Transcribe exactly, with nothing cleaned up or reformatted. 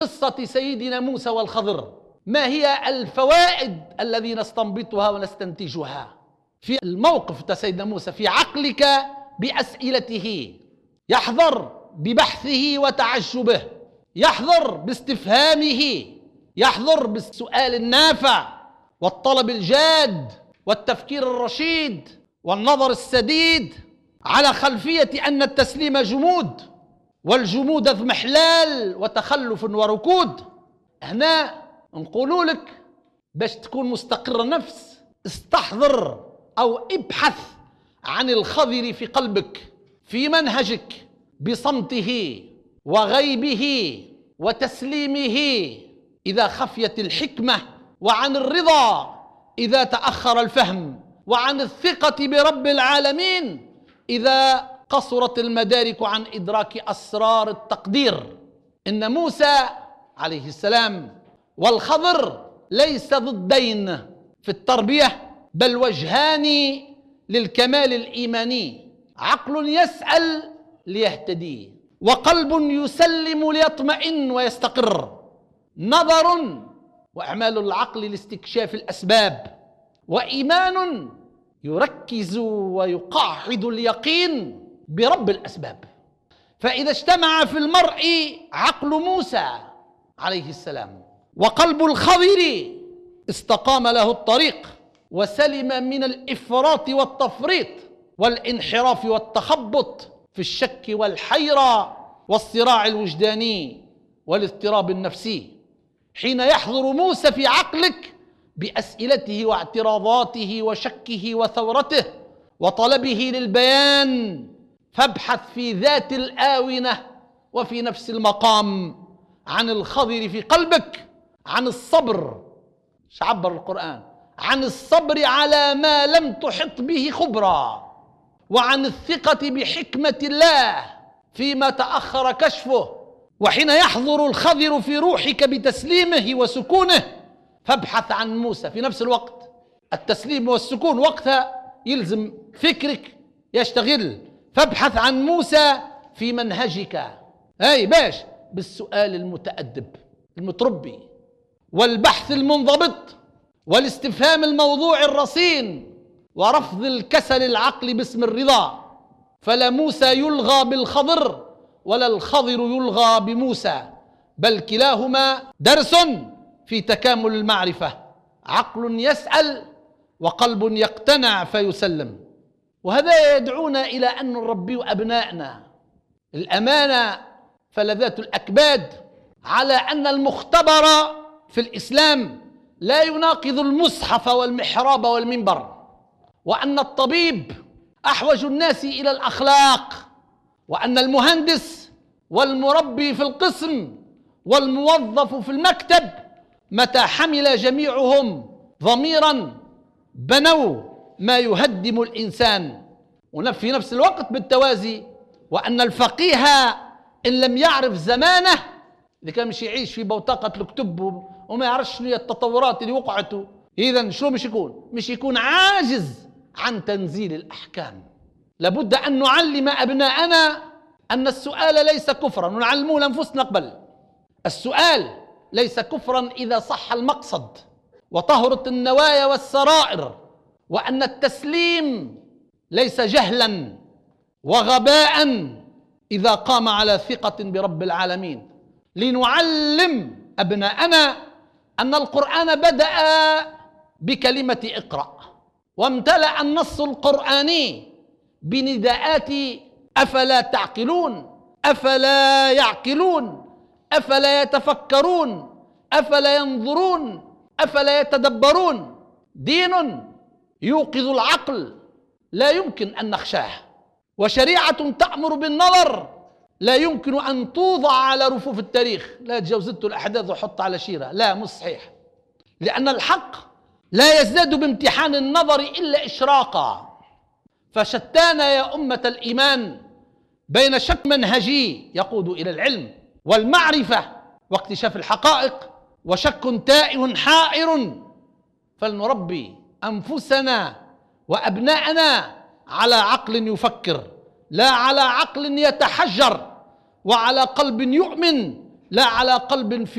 قصة سيدنا موسى والخضر، ما هي الفوائد الذي نستنبطها ونستنتجها في الموقف سيدنا موسى في عقلك بأسئلته؟ يحذر ببحثه وتعجبه، يحذر باستفهامه، يحذر بالسؤال النافع والطلب الجاد والتفكير الرشيد والنظر السديد، على خلفية أن التسليم جمود، والجمود اضمحلال وتخلف وركود. هنا نقول لك باش تكون مستقر النفس استحضر أو ابحث عن الخضر في قلبك، في منهجك، بصمته وغيبه وتسليمه إذا خفيت الحكمة، وعن الرضا إذا تأخر الفهم، وعن الثقة برب العالمين إذا قصرت المدارك عن إدراك أسرار التقدير. إن موسى عليه السلام والخضر ليس ضدين في التربية، بل وجهان للكمال الإيماني. عقل يسأل ليهتدي، وقلب يسلم ليطمئن ويستقر. نظر وإعمال العقل لاستكشاف الأسباب، وإيمان يركز ويقعد اليقين برب الأسباب. فإذا اجتمع في المرء عقل موسى عليه السلام وقلب الخضر استقام له الطريق، وسلم من الإفراط والتفريط والانحراف والتخبط في الشك والحيرة والصراع الوجداني والاضطراب النفسي. حين يحضر موسى في عقلك بأسئلته واعتراضاته وشكه وثورته وطلبه للبيان، فابحث في ذات الآونة وفي نفس المقام عن الخضر في قلبك، عن الصبر. عبر القرآن عن الصبر على ما لم تحط به خبرا، وعن الثقة بحكمة الله فيما تأخر كشفه. وحين يحضر الخضر في روحك بتسليمه وسكونه، فابحث عن موسى في نفس الوقت. التسليم والسكون وقتها يلزم فكرك يشتغل، فابحث عن موسى في منهجك، أي باش بالسؤال المتأدب المتربي، والبحث المنضبط، والاستفهام الموضوع الرصين، ورفض الكسل العقل باسم الرضا. فلا موسى يلغى بالخضر ولا الخضر يلغى بموسى، بل كلاهما درس في تكامل المعرفة. عقل يسأل وقلب يقتنع فيسلم. وهذا يدعونا إلى أن نربي أبنائنا الأمانة فلذات الأكباد، على أن المختبر في الإسلام لا يناقض المصحف والمحراب والمنبر، وأن الطبيب أحوج الناس إلى الأخلاق، وأن المهندس والمربي في القسم والموظف في المكتب متى حمل جميعهم ضميرا بنوا ما يهدم الإنسان. وفي نفس الوقت بالتوازي، وأن الفقيه إن لم يعرف زمانه، إذا كان مش يعيش في بوتقة الكتب وما يعرفش شنو التطورات اللي وقعته، إذا شو مش يكون؟ مش يكون عاجز عن تنزيل الأحكام. لابد أن نعلم أبناءنا أن السؤال ليس كفرا، ونعلمه لأنفسنا قبل. السؤال ليس كفرا إذا صح المقصد وطهرت النوايا والسرائر، وأن التسليم ليس جهلا وغباء إذا قام على ثقة برب العالمين. لنعلم أبناءنا أن القرآن بدأ بكلمة اقرأ، وامتلأ النص القرآني بنداءات أفلا تعقلون، أفلا يعقلون، أفلا يتفكرون، أفلا ينظرون، أفلا يتدبرون. دين يوقظ العقل لا يمكن أن نخشاه، وشريعة تأمر بالنظر لا يمكن أن توضع على رفوف التاريخ. لا تجاوزت الأحداث وحط على شيرة، لا مش صحيح، لأن الحق لا يزداد بامتحان النظر إلا إشراقا. فشتان يا أمة الإيمان بين شك منهجي يقود إلى العلم والمعرفة واكتشاف الحقائق، وشك تائه حائر. فلنربي أنفسنا وأبناءنا على عقل يفكر، لا على عقل يتحجر، وعلى قلب يؤمن لا على قلب في